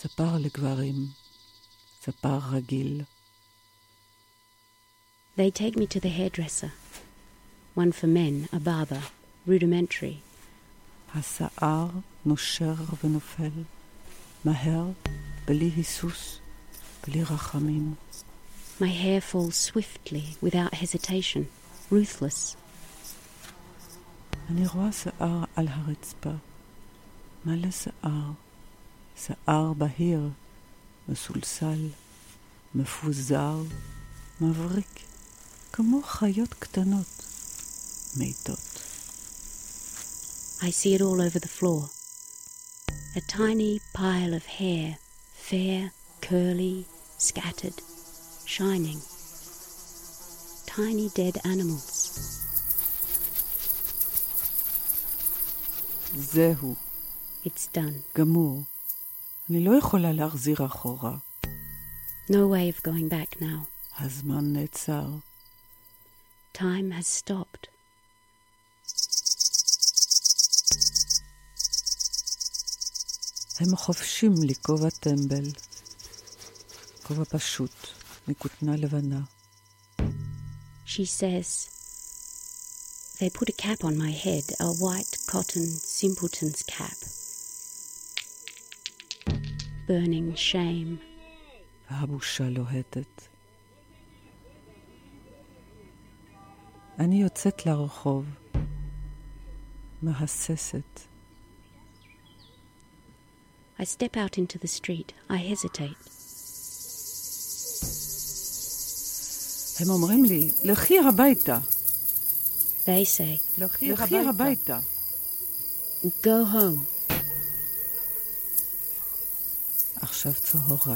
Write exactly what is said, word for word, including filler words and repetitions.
ספר לגברים, ספר רגיל. They take me to the hairdresser. One for men, a barber, rudimentary. השיער נושר ונופל, מהר, בלי היסוס, בלי רחמים. My hair falls swiftly, without hesitation, ruthless. אני רואה שיער על הרצפה, מלא שיער, שיער בהיר, מסולסל, מפוזר, מבריק, כמו חיות קטנות, מתות. I see it all over the floor. A tiny pile of hair, fair, curly, scattered, shining. Tiny dead animals. זהו. It's done. גמור. אני לא יכולה להחזיר אחורה. No way of going back now. הזמן נעצר. Time has stopped. הם חופשים לי כובע טמבל. כובע פשוט, מכותנה לבנה. She says, they put a cap on my head, a white cotton simpleton's cap. Burning shame. והבושה לוהטת. אני יוצאת לרחוב, מהססת. I step out into the street. I hesitate. הם אומרים לי, לכי הביתה. They say, לכי הביתה. go home. עכשיו צהריים.